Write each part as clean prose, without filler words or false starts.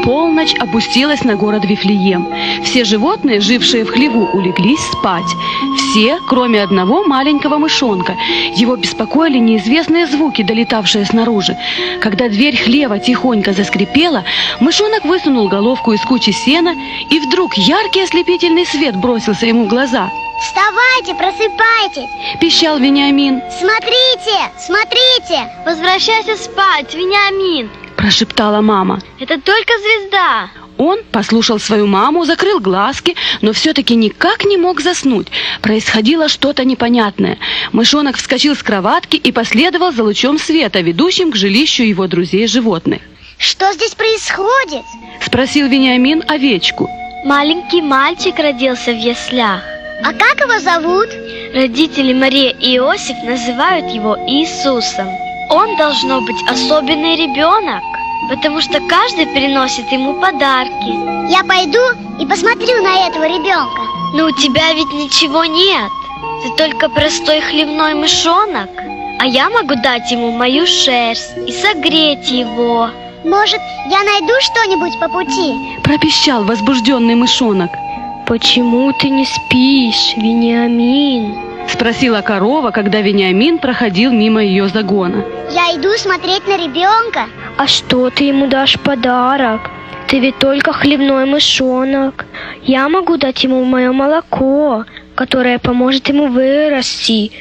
Полночь опустилась на город Вифлеем. Все животные, жившие в хлеву, улеглись спать. Все, кроме одного маленького мышонка. Его беспокоили неизвестные звуки, долетавшие снаружи. Когда дверь хлева тихонько заскрипела, мышонок высунул головку из кучи сена, и вдруг яркий ослепительный свет бросился ему в глаза. «Вставайте, просыпайтесь!» – пищал Вениамин. «Смотрите, смотрите!» «Возвращайся спать, Вениамин!» – прошептала мама. «Это только звезда!» Он послушал свою маму, закрыл глазки, но все-таки никак не мог заснуть. Происходило что-то непонятное. Мышонок вскочил с кроватки и последовал за лучом света, ведущим к жилищу его друзей-животных. «Что здесь происходит?» – спросил Вениамин овечку. «Маленький мальчик родился в яслях. А как его зовут?» Родители Мария и Иосиф называют его Иисусом. Он должно быть особенный ребенок, потому что каждый приносит ему подарки. «Я пойду и посмотрю на этого ребенка». Но у тебя ведь ничего нет. Ты только простой хлевной мышонок. А я могу дать ему мою шерсть и согреть его. «Может, я найду что-нибудь по пути?» – пропищал возбужденный мышонок. «Почему ты не спишь, Вениамин?» – спросила корова, когда Вениамин проходил мимо ее загона. «Я иду смотреть на ребенка». «А что ты ему дашь подарок? Ты ведь только хлевной мышонок. Я могу дать ему мое молоко, которое поможет ему вырасти.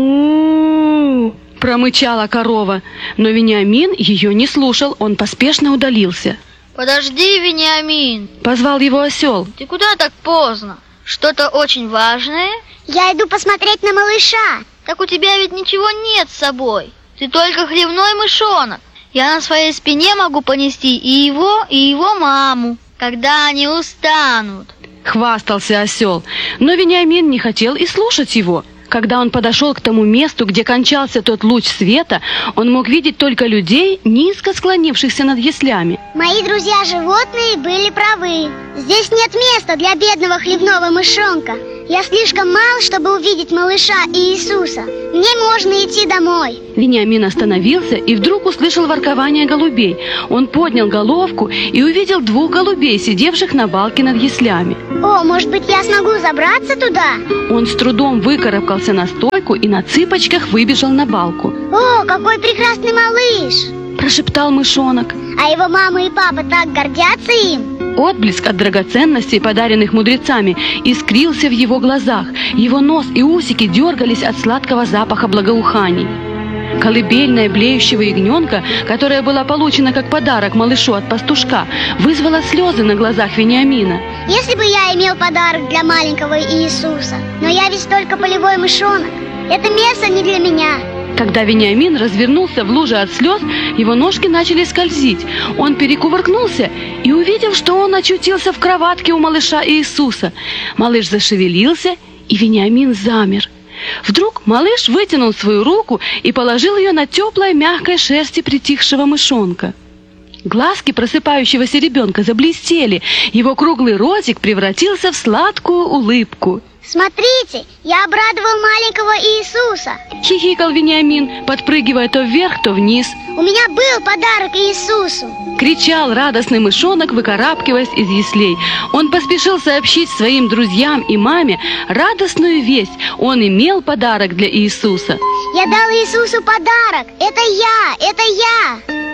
Му!» – промычала корова, но Вениамин ее не слушал, он поспешно удалился. «Подожди, Вениамин!» – позвал его осел. «Ты куда так поздно? Что-то очень важное?» «Я иду посмотреть на малыша». «Так у тебя ведь ничего нет с собой. Ты только хлевной мышонок. Я на своей спине могу понести и его маму, когда они устанут», – хвастался осел. Но Вениамин не хотел и слушать его. Когда он подошел к тому месту, где кончался тот луч света, он мог видеть только людей, низко склонившихся над яслями. «Мои друзья-животные были правы. Здесь нет места для бедного хлебного мышонка. Я слишком мал, чтобы увидеть малыша и Иисуса. Мне можно идти домой». Вениамин остановился и вдруг услышал воркование голубей. Он поднял головку и увидел двух голубей, сидевших на балке над яслями. «О, может быть, я смогу забраться туда?» Он с трудом выкарабкался на стойку и на цыпочках выбежал на балку. «О, какой прекрасный малыш!» – прошептал мышонок. «А его мама и папа так гордятся им!» Отблеск от драгоценностей, подаренных мудрецами, искрился в его глазах. Его нос и усики дергались от сладкого запаха благоуханий. Колыбельная блеющего ягненка, которая была получена как подарок малышу от пастушка, вызвала слезы на глазах Вениамина. «Если бы я имел подарок для маленького Иисуса, но я ведь только полевой мышонок. Это место не для меня». Когда Вениамин развернулся в луже от слез, его ножки начали скользить. Он перекувыркнулся и увидел, что он очутился в кроватке у малыша Иисуса. Малыш зашевелился, и Вениамин замер. Вдруг малыш вытянул свою руку и положил ее на теплой мягкой шерсти притихшего мышонка. Глазки просыпающегося ребенка заблестели, его круглый ротик превратился в сладкую улыбку. «Смотрите, я обрадовал маленького Иисуса!» – хихикал Вениамин, подпрыгивая то вверх, то вниз. «У меня был подарок Иисусу!» – кричал радостный мышонок, выкарабкиваясь из яслей. Он поспешил сообщить своим друзьям и маме радостную весть. Он имел подарок для Иисуса. «Я дал Иисусу подарок! Это я! Это я!»